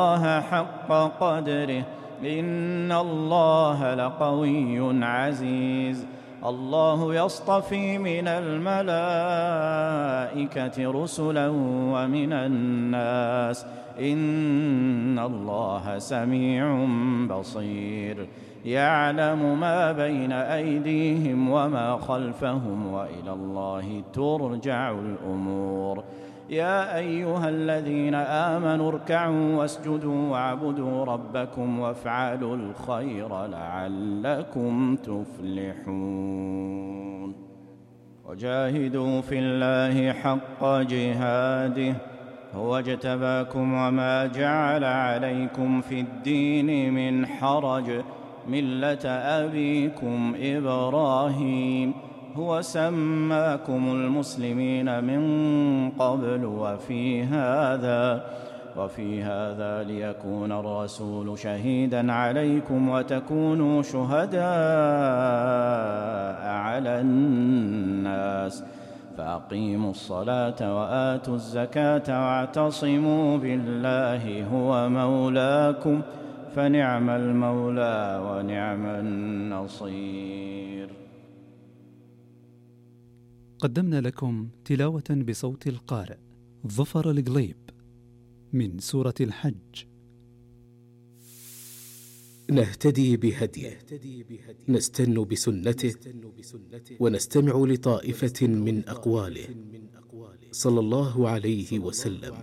الله حق قدره إن الله لقوي عزيز. الله يصطفي من الملائكة رسلا ومن الناس إن الله سميع بصير. يعلم ما بين أيديهم وما خلفهم وإلى الله ترجع الأمور. يا أيها الذين آمنوا اركعوا واسجدوا واعبدوا ربكم وافعلوا الخير لعلكم تفلحون. وجاهدوا في الله حق جهاده هو اجتباكم وما جعل عليكم في الدين من حرج ملة أبيكم إبراهيم هو سماكم المسلمين من قبل وفي هذا ليكون الرسول شهيدا عليكم وتكونوا شهداء على الناس فأقيموا الصلاة وآتوا الزكاة واعتصموا بالله هو مولاكم فنعم المولى ونعم النصير. قدمنا لكم تلاوة بصوت القارئ ظفر القليب من سورة الحج. نهتدي بهديه، نستن بسنته، ونستمع لطائفة من أقواله صلى الله عليه وسلم.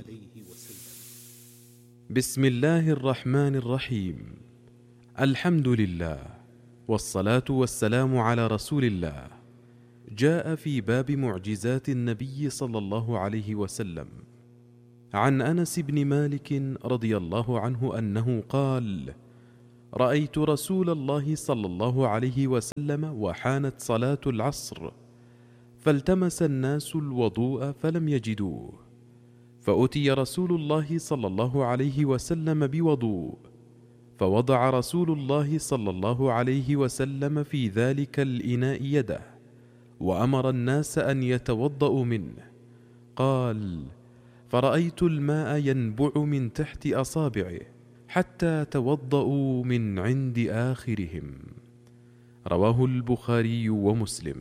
بسم الله الرحمن الرحيم. الحمد لله والصلاة والسلام على رسول الله. جاء في باب معجزات النبي صلى الله عليه وسلم عن أنس بن مالك رضي الله عنه أنه قال: رأيت رسول الله صلى الله عليه وسلم وحانت صلاة العصر فالتمس الناس الوضوء فلم يجدوه، فأتي رسول الله صلى الله عليه وسلم بوضوء، فوضع رسول الله صلى الله عليه وسلم في ذلك الإناء يده وأمر الناس أن يتوضأوا منه. قال: فرأيت الماء ينبع من تحت أصابعه حتى توضأوا من عند آخرهم. رواه البخاري ومسلم.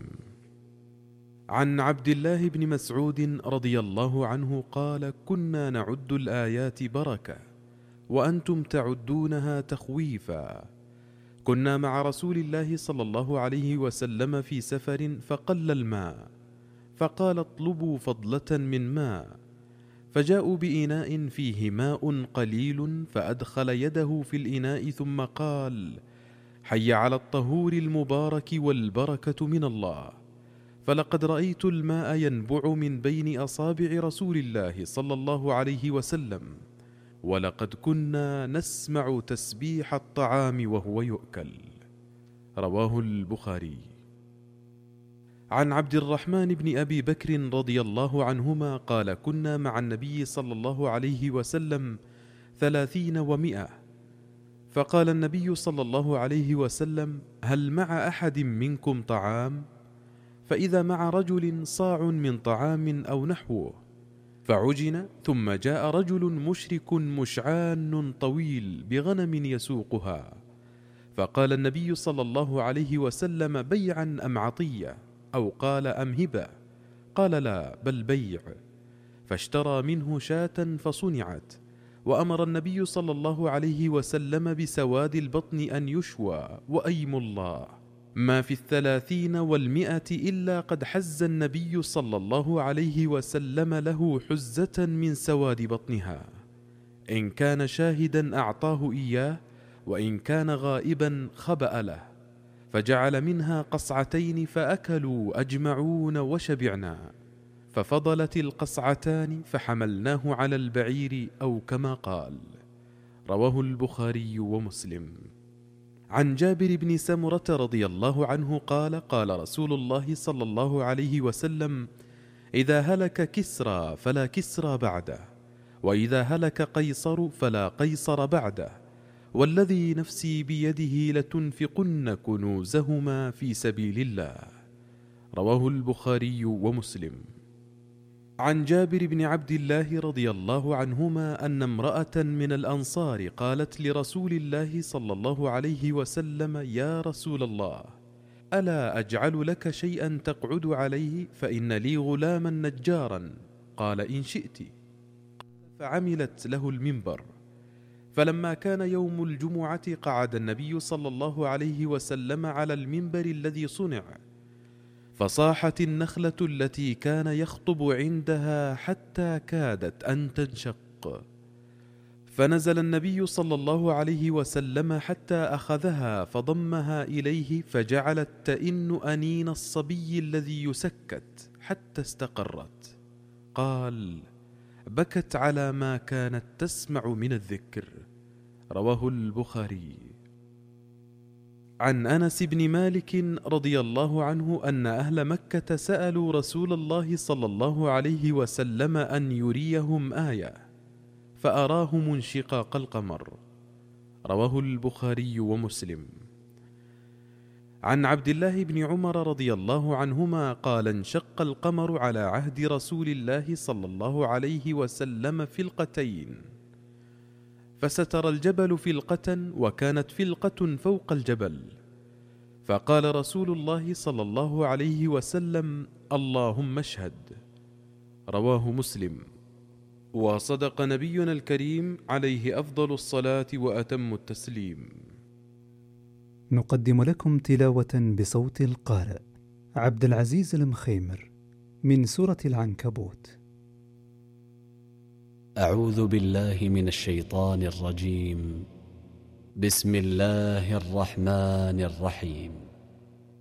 عن عبد الله بن مسعود رضي الله عنه قال: كنا نعد الآيات بركة وأنتم تعدونها تخويفا. كنا مع رسول الله صلى الله عليه وسلم في سفر فقل الماء، فقال: اطلبوا فضلة من ماء، فجاءوا بإناء فيه ماء قليل، فأدخل يده في الإناء ثم قال: حي على الطهور المبارك والبركة من الله. فلقد رأيت الماء ينبع من بين أصابع رسول الله صلى الله عليه وسلم، ولقد كنا نسمع تسبيح الطعام وهو يؤكل. رواه البخاري. عن عبد الرحمن بن أبي بكر رضي الله عنهما قال: كنا مع النبي صلى الله عليه وسلم 30 و100، فقال النبي صلى الله عليه وسلم: هل مع أحد منكم طعام؟ فإذا مع رجل صاع من طعام أو نحوه، فعجن، ثم جاء رجل مشرك مشعان طويل بغنم يسوقها، فقال النبي صلى الله عليه وسلم: بيعا أم عطية؟ أو قال: أم هبة؟ قال: لا، بل بيع. فاشترى منه شاة فصنعت، وأمر النبي صلى الله عليه وسلم بسواد البطن أن يشوى، وأيم الله ما في 30 و100 إلا قد حز النبي صلى الله عليه وسلم له حزة من سواد بطنها، إن كان شاهدا أعطاه إياه، وإن كان غائبا خبأ له، فجعل منها قصعتين فأكلوا أجمعون وشبعنا، ففضلت القصعتان فحملناه على البعير أو كما قال. رواه البخاري ومسلم. عن جابر بن سمرة رضي الله عنه قال: قال رسول الله صلى الله عليه وسلم: إذا هلك كسرى فلا كسرى بعده، وإذا هلك قيصر فلا قيصر بعده، والذي نفسي بيده لتنفقن كنوزهما في سبيل الله. رواه البخاري ومسلم. عن جابر بن عبد الله رضي الله عنهما أن امرأة من الأنصار قالت لرسول الله صلى الله عليه وسلم: يا رسول الله، ألا أجعل لك شيئا تقعد عليه؟ فإن لي غلاما نجارا. قال: إن شئت. فعملت له المنبر. فلما كان يوم الجمعة قعد النبي صلى الله عليه وسلم على المنبر الذي صنع، فصاحت النخلة التي كان يخطب عندها حتى كادت أن تنشق، فنزل النبي صلى الله عليه وسلم حتى أخذها فضمها إليه، فجعلت تئن أنين الصبي الذي يسكت حتى استقرت. قال: بكت على ما كانت تسمع من الذكر. رواه البخاري. عن أنس بن مالك رضي الله عنه أن أهل مكة سألوا رسول الله صلى الله عليه وسلم أن يريهم آية، فأراهم انشقاق القمر. رواه البخاري ومسلم. عن عبد الله بن عمر رضي الله عنهما قال: انشق القمر على عهد رسول الله صلى الله عليه وسلم فلقتين، فستر الجبل فلقة، وكانت فلقة فوق الجبل، فقال رسول الله صلى الله عليه وسلم: اللهم اشهد. رواه مسلم. وصدق نبينا الكريم عليه أفضل الصلاة وأتم التسليم. نقدم لكم تلاوة بصوت القارئ عبد العزيز المخيمر من سورة العنكبوت. أعوذ بالله من الشيطان الرجيم. بسم الله الرحمن الرحيم.